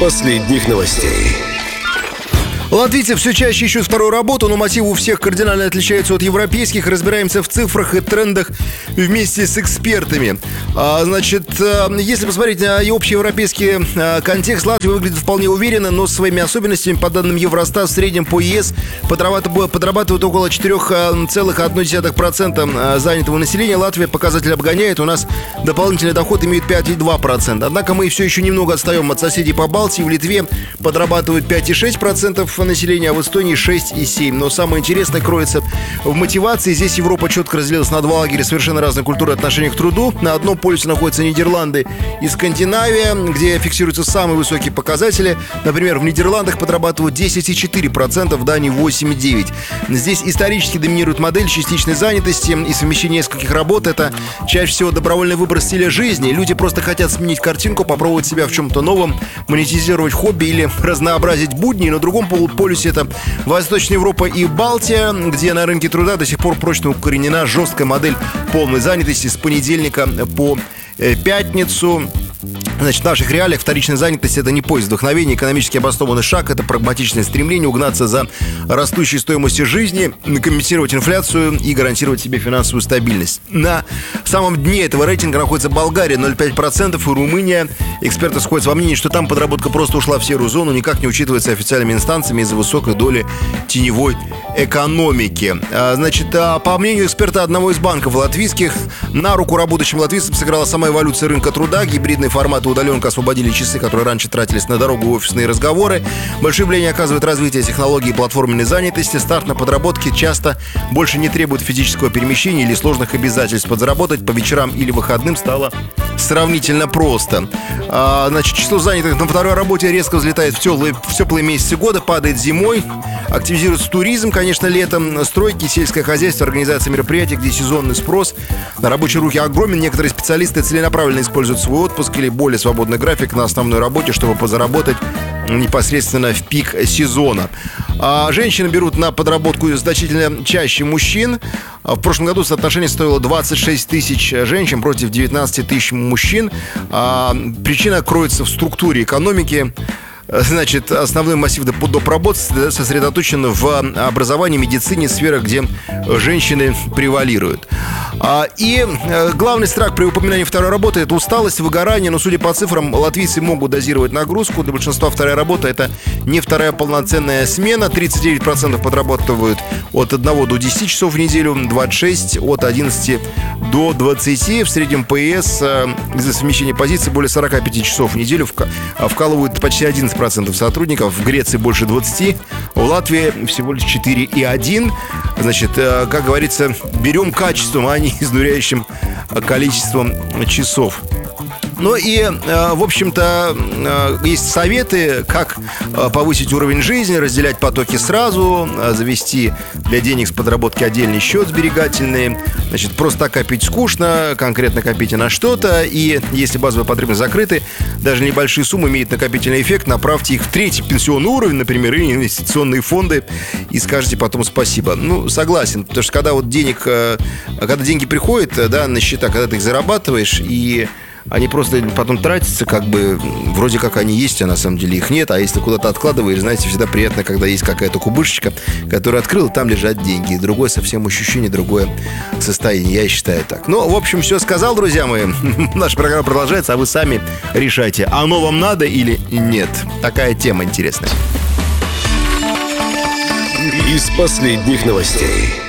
последних новостей. Латвийцы все чаще ищут вторую работу, но мотивы у всех кардинально отличаются от европейских. Разбираемся в цифрах и трендах вместе с экспертами. Если посмотреть на общий европейский контекст, Латвия выглядит вполне уверенно, но с своими особенностями. По данным Евростат, в среднем по ЕС подрабатывают около 4,1% занятого населения. Латвия показатель обгоняет. У нас дополнительный доход имеет 5,2%. Однако мы все еще немного отстаем от соседей по Балтии. В Литве подрабатывают 5,6% населения, а в Эстонии 6,7%. Но самое интересное кроется в мотивации. Здесь Европа четко разделилась на два лагеря совершенно разной культуры отношения к труду. На одном полюсе находятся Нидерланды и Скандинавия, где фиксируются самые высокие показатели. Например, в Нидерландах подрабатывают 10,4%, в Дании 8,9%. Здесь исторически доминирует модель частичной занятости и совмещение нескольких работ. Это чаще всего добровольный выбор стиля жизни. Люди просто хотят сменить картинку, попробовать себя в чем-то новом, монетизировать хобби или разнообразить будни. На другом полюсе это Восточная Европа и Балтия, где на рынке труда до сих пор прочно укоренена жесткая модель полной занятости с понедельника по пятницу. В наших реалиях вторичная занятость – это не поиск вдохновения, экономически обоснованный шаг, это прагматичное стремление угнаться за растущей стоимостью жизни, компенсировать инфляцию и гарантировать себе финансовую стабильность. На самом дне этого рейтинга находится Болгария – 0,5%, и Румыния. Эксперты сходятся во мнении, что там подработка просто ушла в серую зону, никак не учитывается официальными инстанциями из-за высокой доли теневой экономики. По мнению эксперта одного из банков латвийских, на руку работающим латвийцам сыграла сама эволюция рынка труда, гибридный формат и удаленка освободили часы, которые раньше тратились на дорогу и офисные разговоры. Большое влияние оказывает развитие технологий платформенной занятости. Старт на подработке часто больше не требует физического перемещения или сложных обязательств. Подзаработать по вечерам или выходным стало сравнительно просто. Число занятых на второй работе резко взлетает в теплые месяцы года, падает зимой. Активизируется туризм, конечно, летом. Стройки, сельское хозяйство, организация мероприятий, где сезонный спрос на рабочие руки огромен. Некоторые специалисты целенаправленно используют свой отпуск или более свободный график на основной работе, чтобы позаработать непосредственно в пик сезона. Женщины берут на подработку значительно чаще мужчин. В прошлом году соотношение стоило 26 тысяч женщин против 19 тысяч мужчин. Причина кроется в структуре экономики. Основной массив доп. Работ сосредоточен в образовании, медицине, сферах, где женщины превалируют. И главный страх при упоминании второй работы – это усталость, выгорание. Но, судя по цифрам, латвийцы могут дозировать нагрузку. Для большинства вторая работа – это не вторая полноценная смена. 39% подрабатывают от 1 до 10 часов в неделю, 26% от 11 до 20. В среднем ПС из-за совмещения позиций более 45 часов в неделю вкалывают почти 11% сотрудников. В Греции больше 20%, в Латвии всего лишь 4,1%. Как говорится, берем качеством, а не изнуряющим количеством часов. Ну и, в общем-то, есть советы, как повысить уровень жизни, разделять потоки сразу, завести для денег с подработки отдельный счет сберегательный. Просто так копить скучно, конкретно копите на что-то. И если базовые потребности закрыты, даже небольшие суммы имеют накопительный эффект. Направьте их в третий пенсионный уровень, например, и инвестиционные фонды, и скажете потом спасибо. Согласен, потому что когда деньги приходят, на счета, когда ты их зарабатываешь, и они просто потом тратятся, вроде как они есть, а на самом деле их нет. А если куда-то откладываешь, знаете, всегда приятно, когда есть какая-то кубышечка, которую открыл, там лежат деньги. Другое совсем ощущение, другое состояние. Я считаю так. В общем, все сказал, друзья мои. Наша программа продолжается, а вы сами решайте, оно вам надо или нет. Такая тема интересная. Из последних новостей.